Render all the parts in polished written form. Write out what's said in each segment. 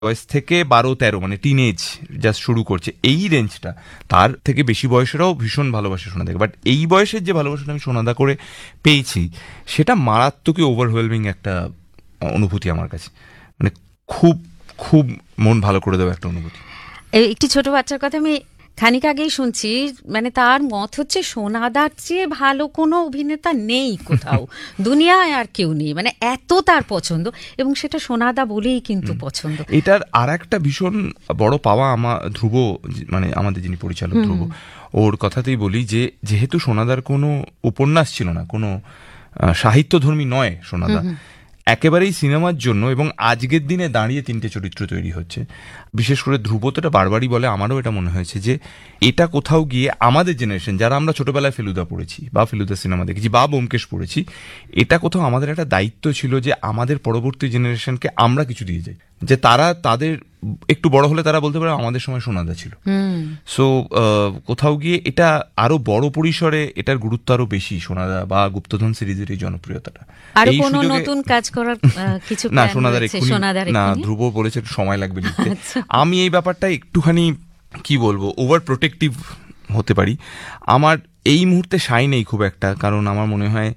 বয়স থেকে 12-13 মানে টিনেজ জাস্ট শুরু করছে, এই রেঞ্জটা, তার থেকে বেশি বয়সেরাও ভীষণ ভালোবাসে সোনাদাকে। বাট এই বয়সের যে ভালোবাসাটা আমি সোনাদা করে পেয়েছি, সেটা মারাত্মকই ওভারওয়েলমিং একটা অনুভূতি আমার কাছে। মানে খুব খুব মন ভালো করে দেওয়া একটা অনুভূতি। একটি ছোট বাচ্চার কথা আমি খানিক আগেই শুনছি, মানে তার মত হচ্ছে সোনাদার চেয়ে ভালো কোনো অভিনেতা নেই কোথাও, দুনিয়ায় আর কেউ নেই, মানে এত তার পছন্দ, এবং সেটা সোনাদা বলেই কিন্তু পছন্দ। এটার আর একটা ভীষণ বড় পাওয়া আমার ধ্রুব, মানে আমাদের যিনি পরিচালক ধ্রুব, ওর কথাতেই বলি যে যেহেতু সোনাদার কোনো উপন্যাস ছিল না, কোনো সাহিত্যধর্মী নয় সোনাদা, একেবারেই সিনেমার জন্য এবং আজকের দিনে দাঁড়িয়ে 3টে চরিত্র তৈরি হচ্ছে। বিশেষ করে ধ্রুব তো এটা বারবারই বলে, আমারও এটা মনে হয়েছে যে এটা কোথাও গিয়ে আমাদের জেনারেশন, যারা আমরা ছোটবেলায় ফেলুদা পড়েছি বা ফেলুদা সিনেমা দেখেছি বা ব্যোমকেশ পড়েছি, এটা কোথাও আমাদের একটা দায়িত্ব ছিল যে আমাদের পরবর্তী জেনারেশনকে আমরা কিছু দিয়ে যাই, যে তারা তাদের একটু বড় হলে তারা বলতে পারে আমাদের সময় সোনাদা ছিল। সো কোথাও গিয়ে এটা আরো বড় পরিসরে, এটার গুরুত্ব আরো বেশি সোনাদা বা গুপ্তধন সিরিজের এই জনপ্রিয়তাটা। আরো কোনো নতুন কাজ করার কিছু না, সোনাদার না, ধ্রুব বলেছে সময় লাগবে লিখতে। আমি এই ব্যাপারটা একটুখানি কি বলবো, ওভার প্রোটেক্টিভ হতে পারি। আমার এই মুহূর্তে সাই নেই খুব একটা, কারণ আমার মনে হয়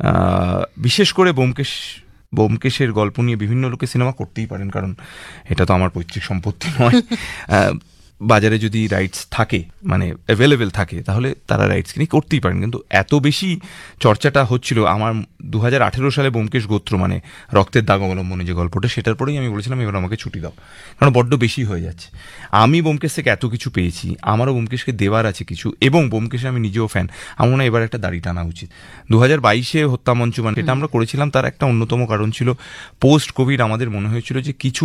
বিশেষ করে ব্যোমকেশের গল্প নিয়ে বিভিন্ন লোকে সিনেমা করতেই পারেন, কারণ এটা তো আমার পৈতৃক সম্পত্তি নয়। বাজারে যদি রাইটস থাকে, মানে অ্যাভেলেবেল থাকে, তাহলে তারা রাইটস কিনে করতেই পারেন। কিন্তু এত বেশি চর্চাটা হচ্ছিল আমার 2018 সালে ব্যোমকেশ গোত্র, মানে রক্তের দাগ অবলম্বনে যে গল্পটা, সেটার পরেই আমি বলেছিলাম এবার আমাকে ছুটি দাও, কারণ বড্ড বেশি হয়ে যাচ্ছে। আমি ব্যোমকেশ থেকে এত কিছু পেয়েছি, আমারও ব্যোমকেশকে দেওয়ার আছে কিছু, এবং ব্যোমকেশে আমি নিজেও ফ্যান। আমার মনে হয় এবার একটা দাড়ি টানা উচিত। 2022 হত্যামঞ্চ, মানে এটা আমরা করেছিলাম, তার একটা অন্যতম কারণ ছিল পোস্ট কোভিড আমাদের মনে হয়েছিল যে কিছু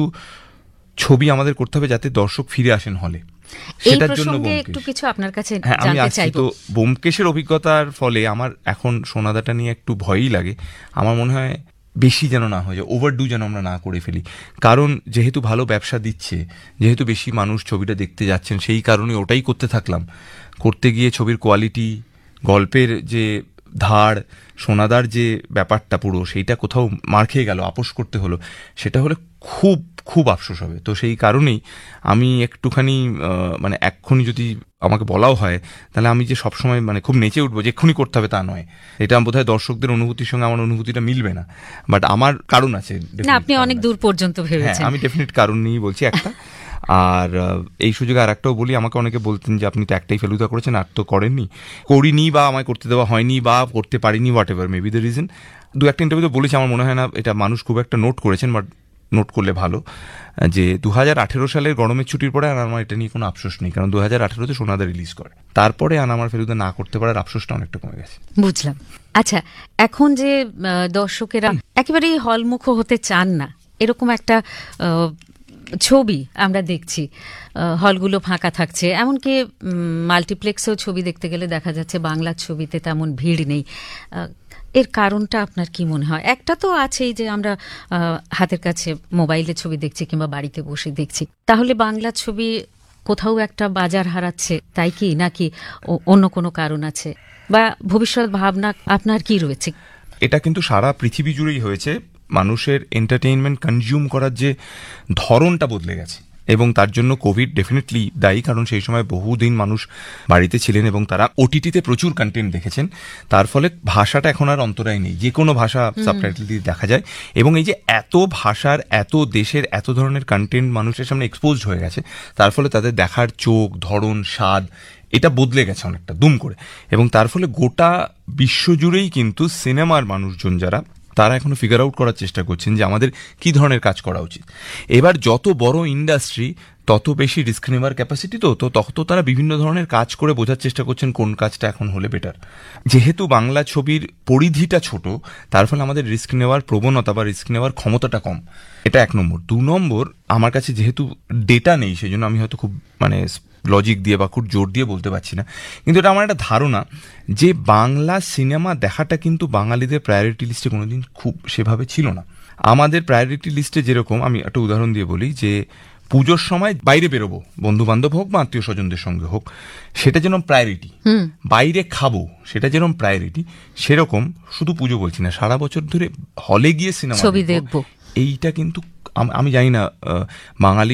ছবি আমাদের করতে হবে যাতে দর্শক ফিরে আসেন হলে। সেটার জন্য একটু কিছু আপনার কাছে আমি আসছি। তো ব্যোমকেশের অভিজ্ঞতার ফলে আমার এখন সোনাদাটা নিয়ে একটু ভয়ই লাগে। আমার মনে হয় বেশি যেন না হয়ে যায়, ওভারডু যেন আমরা না করে ফেলি। কারণ যেহেতু ভালো ব্যবসা দিচ্ছে, যেহেতু বেশি মানুষ ছবিটা দেখতে যাচ্ছেন, সেই কারণে ওটাই করতে থাকলাম। করতে গিয়ে ছবির কোয়ালিটি, গল্পের যে ধার, সোনাদার যে ব্যাপারটা পুরো, সেইটা কোথাও মার খেয়ে গেল, আপোষ করতে হলো, সেটা হলে খুব খুব আফসোস হবে। তো সেই কারণেই আমি একটুখানি মানে এক্ষুনি যদি আমাকে বলাও হয়, তাহলে আমি যে সবসময় মানে খুব নেচে উঠবো যে এক্ষুনি করতে হবে তা নয়। এটা বোধহয় দর্শকদের অনুভূতির সঙ্গে আমার অনুভূতিটা মিলবে না, বাট আমার কারণ আছে। আপনি অনেক দূর পর্যন্ত ভেবেছেন। আমি ডেফিনেট কারণ নিয়েই বলছি একটা। আর এই সুযোগে আর একটাও বলি, আমাকে অনেকে বলতেন যে আপনি তো একটাই ফেলুদা করেছেন, আর তো করেননি, করিনি, বা আমায় করতে দেওয়া হয়নি, বা করতে পারিনি, what ever may be the reason. দু একটা ইন্টারভিউতে বলেছি, আমার মনে হয় না এটা মানুষ খুব একটা নোট করেছেন, বাট নোট করলে ভালো, যে 2018 সালের গরমের ছুটির পরে আর আমার এটা নিয়ে কোনো আফসোস নেই, কারণ 2018-তে সোনাদা রিলিজ করে, তারপরে আর আমার ফেলুদা না করতে পারার আফসোসটা অনেকটা কমে গেছে। বুঝলাম। আচ্ছা, এখন যে দর্শকেরা একেবারেই হলমুখ হতে চান না, এরকম একটা ছবি আমরা দেখছি, হলগুলো ফাঁকা থাকছে, এমনকি মাল্টিপ্লেক্সেও ছবি দেখতে গেলে দেখা যাচ্ছে বাংলা ছবিতে তেমন ভিড় নেই। এর কারণটা আপনার কি মনে হয়? একটা তো আছেই যে আমরা হাতের কাছে মোবাইলে ছবি দেখছি কিংবা বাড়িতে বসে দেখছি, তাহলে বাংলা ছবি কোথাও একটা বাজার হারাচ্ছে, তাই কি, নাকি অন্য কোনো কারণ আছে, বা ভবিষ্যৎ ভাবনা আপনার কি রয়েছে? এটা কিন্তু সারা পৃথিবী জুড়েই হয়েছে। মানুষের এন্টারটেইনমেন্ট কনজিউম করার যে ধরনটা বদলে গেছে, এবং তার জন্য কোভিড ডেফিনেটলি দায়ী, কারণ সেই সময় বহুদিন মানুষ বাড়িতে ছিলেন এবং তারা ওটিটিতে প্রচুর কন্টেন্ট দেখেছেন। তার ফলে ভাষাটা এখন আর অন্তরায় নেই, যে কোনো ভাষা সাবটাইটেল দিয়ে দেখা যায়, এবং এই যে এত ভাষার, এত দেশের, এত ধরনের কন্টেন্ট মানুষের সামনে এক্সপোজড হয়ে গেছে, তার ফলে তাদের দেখার চোখ, ধরন, স্বাদ এটা বদলে গেছে অনেকটা দুম করে। এবং তার ফলে গোটা বিশ্বজুড়েই কিন্তু সিনেমার মানুষজন যারা, তারা এখনো ফিগার আউট করার চেষ্টা করছেন যে আমাদের কি ধরনের কাজ করা উচিত। এবার যত বড় ইন্ডাস্ট্রি, তত বেশি রিস্ক নেওয়ার ক্যাপাসিটি, তো তত তারা বিভিন্ন ধরনের কাজ করে বোঝার চেষ্টা করছেন কোন কাজটা এখন হলে বেটার। যেহেতু বাংলা ছবির পরিধিটা ছোট, তার ফলে আমাদের রিস্ক নেওয়ার প্রবণতা বা রিস্ক নেওয়ার ক্ষমতাটা কম, এটা 1 নম্বর। 2 নম্বর, আমার কাছে যেহেতু ডেটা নেই, সেই জন্য আমি হয়তো খুব মানে লজিক দিয়ে বা খুব জোর দিয়ে বলতে পারছি না, কিন্তু এটা আমার একটা ধারণা যে বাংলা সিনেমা দেখাটা কিন্তু বাঙালিদের প্রায়োরিটি লিস্টে কোনোদিন খুব সেভাবে ছিল না। আমাদের প্রায়োরিটি লিস্টে যেরকম, আমি একটা উদাহরণ দিয়ে বলি, যে পুজোর সময় বাইরে বেরোবো, বন্ধু বান্ধব হোক বা আত্মীয় স্বজনদের সঙ্গে হোক, সেটা যেরকম প্রায়োরিটি, বাইরে খাবো সেটা যেরকম প্রায়োরিটি, সেরকম শুধু পুজো বলছি না, সারা বছর ধরে হলে গিয়ে সিনেমা দেখবো, এইটা কিন্তু আমি জানি না বাঙালি